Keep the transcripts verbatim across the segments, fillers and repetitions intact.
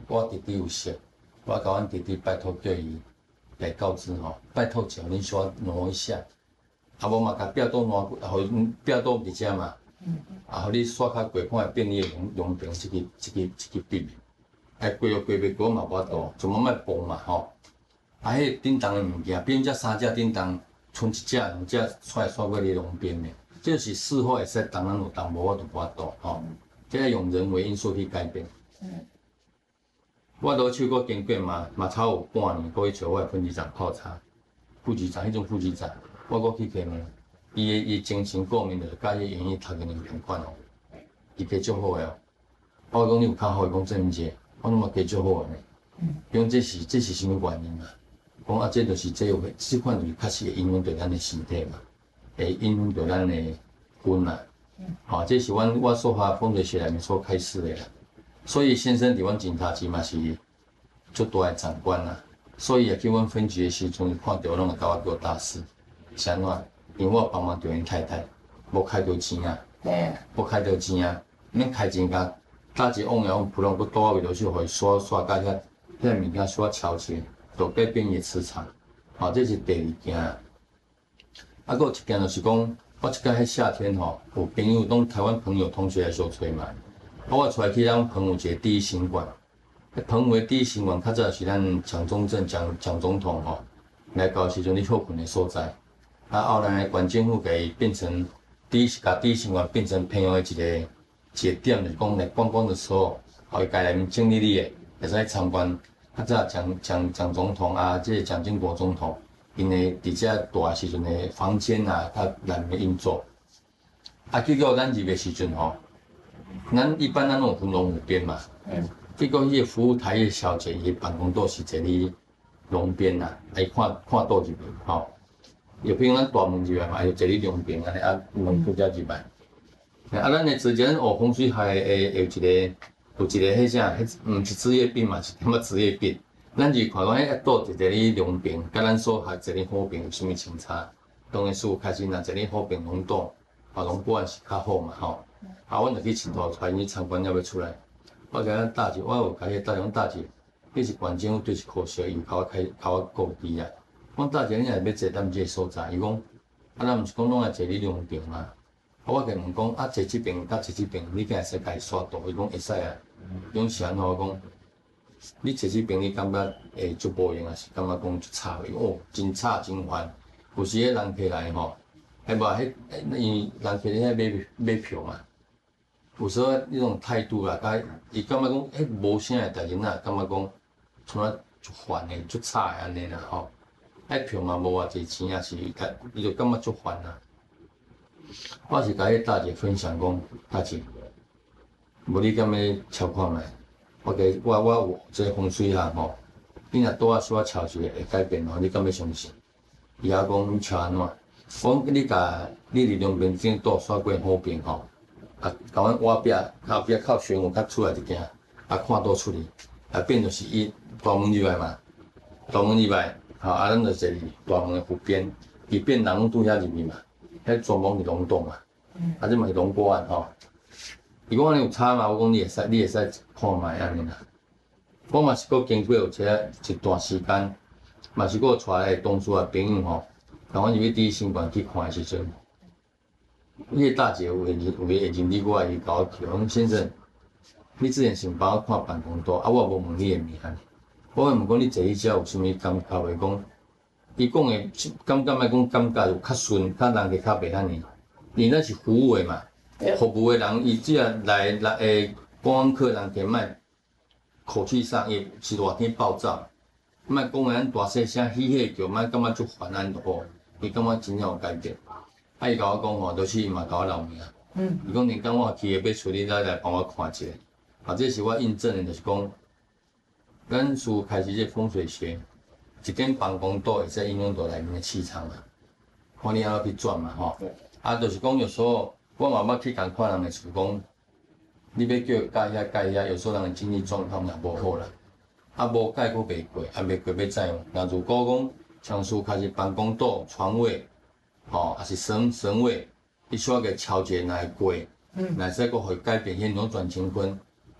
我弟弟有熟，我甲阮弟弟拜托叫伊来告知吼，拜托请恁稍挪一下，啊无嘛甲壁刀挪，互壁刀伫遮嘛，啊互你刷较过看会变你的龙龙柄，即个即个即个笔，哎过又过袂过嘛无法度，就慢慢崩嘛吼。啊，迄顶重的物件，比如遮三只顶重，剩一只两只出来刷过你龙边的，这是事后会使当然有当无我就无法度吼，这要用人为因素去改变。嗯。我倒手阁经过嘛，嘛差有半年，阁去找我的分局长泡茶。副局长，迄种副局长，我阁去问伊，伊的伊精神过敏的，甲伊愿意读个两平款哦，伊加足好诶哦。我讲你有较好，伊讲郑明杰，我拢嘛加足好诶呢。嗯。讲这是这是啥物原因啊？讲啊，这就是这有这款就是确实会影响到咱的身体嘛，会影响到咱的魂啊。嗯。好，这是阮我所学风水学内面所开始的啦。所以先生伫阮警察局嘛是足大诶长官啦。所以也叫阮分局的时阵，看到拢会甲我叫大师，是安怎？因为我帮忙着因太太，无开着钱啊，无开着钱啊，免开钱甲搭一往阳往普通，佮倒我位落去，互伊刷刷甲遐遐物件刷敲起。就改变伊磁场，吼、哦，这是第二件。啊，佫有一件就是讲，我即摆迄夏天吼，有朋友拢台湾朋友同学来相找嘛，啊，我出来去咱澎湖一个第一新馆，迄澎湖的第一新馆较早是咱蒋中正蒋蒋总统吼来搞时阵咧休困的所在，啊，后来县政府甲伊变成第一甲第一新馆变成澎湖的一个一个点，就是讲来观光的时候，互伊家内面经历哩的，会使参观。较早蒋蒋蒋总统啊，即个蒋经国总统，因为伫遮大时阵的房间啊，较难的运作。啊，结果咱入的时阵吼，咱一般咱拢有分龙虎边嘛，嗯，结果迄个服务台的小姐，伊办公桌是坐伫龙边呐，来看看倒入去吼。有譬如咱大门入来嘛，就坐伫龙边安尼啊，门拄则入来。啊，咱的之前学风水还会有一个。有一个迄啥，迄毋是职业病嘛，是点仔职业病。咱就看讲，迄倒一个咧龙病，甲咱所学一个好病有啥物相差？当然，师傅开始若一个好病龙倒，啊龙果然是较好嘛吼。啊，阮就去佚佗，带因去参观了要出来。我甲咱大姐，我有甲迄大姐讲大姐，迄是县政府对是科学，伊有甲我开甲我告知啊。我大姐，你若要坐咱即个所在，伊讲，啊咱毋是讲拢来坐你龙病吗？啊，我甲问讲，啊坐即边甲坐即边，你敢会使家己刷度？伊讲会使啊。用是安怎讲？你坐即边你感觉会足无用，还是感觉讲足差的？哦，真差真烦。有时迄人客来吼，还无迄伊人客咧遐买买票嘛。有时候迄种态度啦，甲伊感觉讲迄无啥诶代志呐，感觉讲像啊足烦诶、足差诶安尼啦吼。迄票嘛无偌济钱啊，是伊伊就感觉足烦啦。我是甲迄大姐分享讲，大姐，无你敢要超看觅？我甲我我有这个风水学吼，你若拄啊小可超一个会改变吼，你敢要相信？伊也讲你超安怎？我讲你甲你伫两边正倒刷过好边吼，啊，甲阮瓦壁后壁靠玄武较出来一件，啊，看倒出去，啊变就是伊大门入来嘛，大门入来，吼啊，咱就坐伫大门的湖边，伊变人拢拄遐入去嘛。迄全部是龙洞嘛，啊，这嘛是龙果案吼。伊讲安尼有差嘛？我讲你会使，你会使看觅安尼啦。我嘛是阁经过有一个一段时间，嘛是阁带来同事啊朋友吼，甲阮入去第一新馆去看的时阵，迄个大姐有会有会认你我，伊甲我叫讲先生，你之前先帮我看办公桌，啊，我无问你的名。我问讲你坐迄遮有啥物感觉？伊讲。伊讲诶，感觉来讲感觉就较顺，较人个较袂遐尼。因咱是服务诶嘛，服务诶人，伊只要来来诶，观光客人客卖口气上，伊是热天爆炸，莫讲诶咱大细声嬉戏叫，莫感觉足烦安就好。伊感觉真正有改变。啊，伊甲我讲吼，就是伊嘛甲我留名。嗯。伊讲连讲我去诶要找你来来帮我看一下，啊，这是我印证诶，就是讲，咱师傅开始这风水学。一间办公桌会使影响到内面的气场嘛，看你安怎去转嘛吼。啊，就是讲有时候我嘛捌去共看人的厝讲，你要叫改遐改遐，有时候人的经济状况也无好啦，啊无改佫袂过，啊袂过要怎样？那如果讲像是开始办公桌、床位，吼，还是神神位，你需要个调节来过，嗯，来使佫会改变现种转乾坤，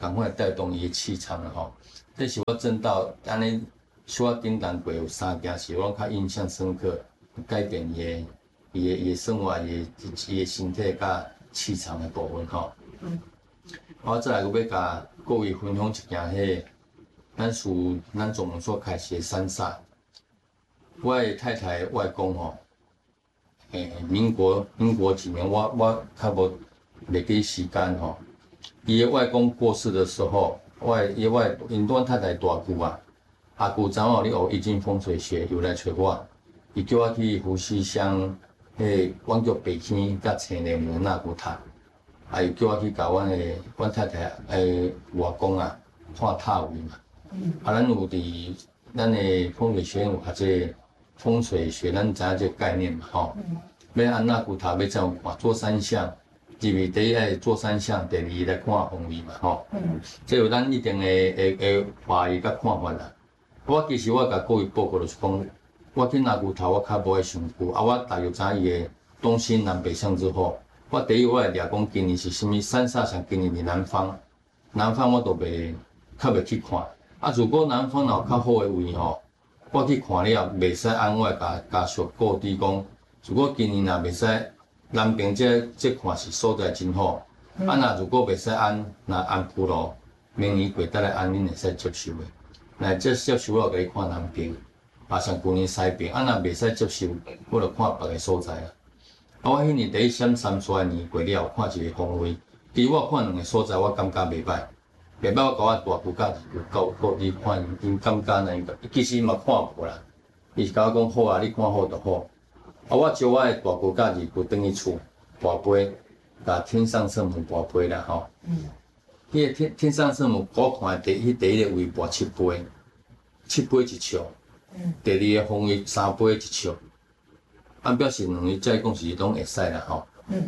赶快带动伊的气场了吼。这是我正道安尼小我叮当过有三件事，我较印象深刻，改变伊的伊的伊的生活、伊的伊的身体甲气场的部分吼。嗯。我再来，我要甲各位分享一件迄，咱属咱总所开始的山煞。我的太太外公吼，诶、欸，民国民国几年，我我较无袂记时间吼。伊的外公过世的时候，我的伊外因阮太太大舅啊，阿舅昨晚咧学易经风水学，又来找我，伊叫我去福溪乡迄阮叫北坑甲青莲门那古塔，啊，伊叫我去甲阮的阮太太诶外公啊看塔位嘛。嗯、啊，咱有伫咱的风水学院有学这个风水学，咱知影这个概念嘛吼。嗯、要安那古塔要怎样看？做三项，入去第一爱做三项，第二来看风水嘛吼。嗯，这有咱一定的诶诶话语甲看法啦。我其实我甲各位报告就是讲，我去那古塔我较无爱上久，啊，我大约知伊的东西南北向之后，我第一我会掠讲今年是啥物三煞上今年伫南方，南方我都袂较袂去看。啊，如果南方有较好的位吼，我去看了，袂使按我家家属告知讲，如果今年若袂使南边这这看是所在真好，嗯、啊，若如果袂使按，若按普咯，明年过得来按恁会使接受的。来接接受我就甲你看南边，啊像旧年西边，啊若袂使接受，我就看别个所在啊。啊，我迄年第一闪三衰年过了，看一个方位，其实我看两个所在，我感觉袂歹。袂歹，我甲我大舅家就告告你看，因感觉呢，伊其实嘛看无啦。伊是甲我讲好啊，你看好就好。啊，我招我的大舅家己就等于厝跋杯，甲天上圣母跋杯啦吼。嗯。迄个天天上圣母，我看第迄第一个位跋七杯，七杯一笑。嗯。第二个方位三杯一笑。按表示两个再讲是拢会使啦吼。嗯。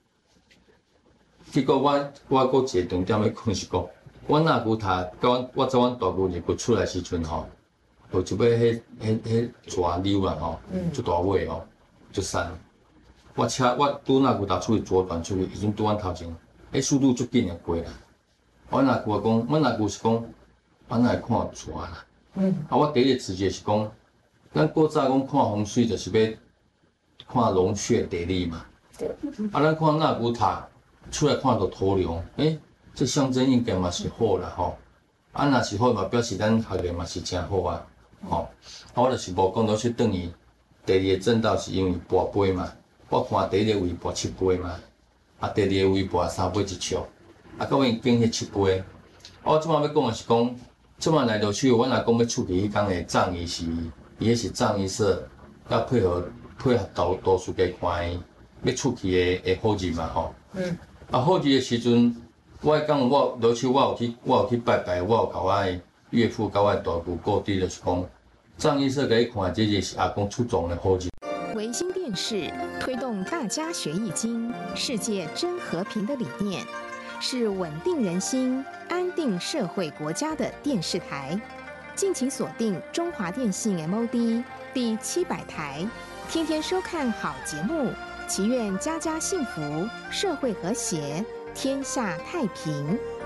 结果我我搁一个重点要讲是讲。阮那古塔，甲阮我做阮大舅入去出来时阵吼，有一尾迄迄迄蛇溜啦吼，足大尾吼，足瘦。我车我拄那古塔出去左转出去，已经拄阮头前，迄速度足紧诶过啦。阮那舅讲，阮那舅是讲，阮哪会看蛇啦？嗯。啊，我第一个直觉是讲，咱古早讲看风水就是要看龙穴地理嘛。对。啊，咱看那古塔出来看到头龙，诶、欸。这象征应该嘛是好啦吼，啊若是好嘛，表示咱学的嘛是真好啊，吼、啊，我就是无讲到去等于第二个正道是因为跋杯嘛，我看第一个位跋七杯嘛，啊第二个位跋三杯一笑，啊到尾拣迄七杯，我即摆要讲的是讲，即摆来到去，我若讲要处理迄工的葬仪是，伊迄是葬仪社，要配合配合导导师家看的，要出去的的好日嘛吼，嗯，啊好日的时阵。我讲我落去，我有去，我有去拜拜，我有甲我的岳父、甲我的大舅告知，就是讲，葬仪社给伊看，这就是阿公出葬的好日。 维新电视推动大家学易经、世界真和平的理念，是稳定人心、安定社会国家的电视台。敬请锁定中华电信 M O D 第七百台，天天收看好节目，祈愿家家幸福，社会和谐。天下太平。